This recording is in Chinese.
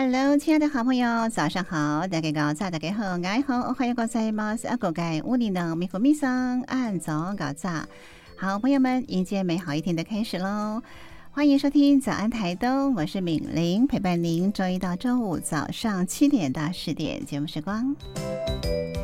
Hello， 亲爱的好朋友，早上好！大家早，大家好，爱好おはようございます。各位屋里的咪咕咪桑，按早搞早，好朋友们，迎接美好一天的开始喽！欢迎收听早安台东，我是敏玲，陪伴您周一到周五早上7点到10点节目时光。